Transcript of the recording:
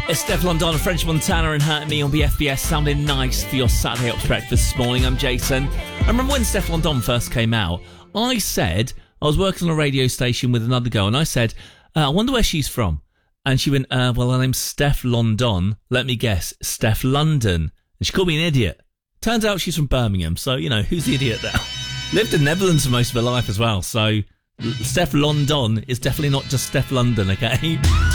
It's Steph London, French Montana and Hurt Me on BFBS, sounding nice for your Saturday Ops breakfast this morning. I'm Jason. I remember when Steph London first came out, I was working on a radio station with another girl, and I said, I wonder where she's from. And she went, well, her name's Steph London. Let me guess, Steph London. And she called me an idiot. Turns out she's from Birmingham, so, who's the idiot now? Lived in the Netherlands for most of her life as well, so Steph London is definitely not just Steph London, okay?